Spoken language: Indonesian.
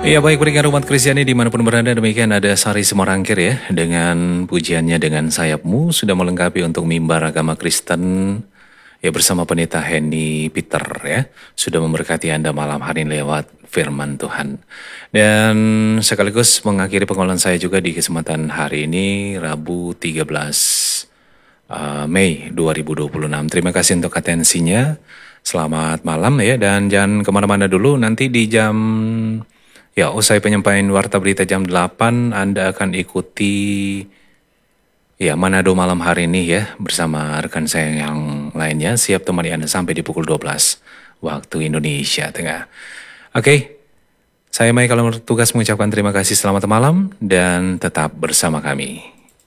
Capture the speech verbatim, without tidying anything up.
Ya baik, berikan umat Kristiani dimanapun berada, demikian ada Sari Semorangkir ya, dengan pujiannya dengan sayapmu sudah melengkapi untuk mimbar agama Kristen ya bersama Pendeta Henny Peter ya, sudah memberkati Anda malam hari ini lewat firman Tuhan. Dan sekaligus mengakhiri pengolahan saya juga di kesempatan hari ini, Rabu tiga belas uh, Mei dua ribu dua puluh enam. Terima kasih untuk atensinya, selamat malam ya, dan jangan kemana-mana dulu, nanti di jam... Ya, usai penyampaian Warta Berita jam delapan, Anda akan ikuti ya Manado malam hari ini ya, bersama rekan saya yang lainnya, siap temani Anda sampai di pukul dua belas waktu Indonesia Tengah. Oke, saya Mai kalau bertugas mengucapkan terima kasih, selamat malam, dan tetap bersama kami.